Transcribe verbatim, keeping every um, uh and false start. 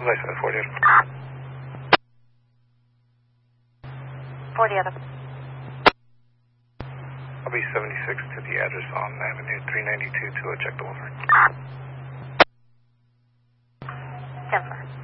Nice, forty Adam. forty Adam. I'll be seventy-six to the address on Avenue three ninety-two to check the over. ten four.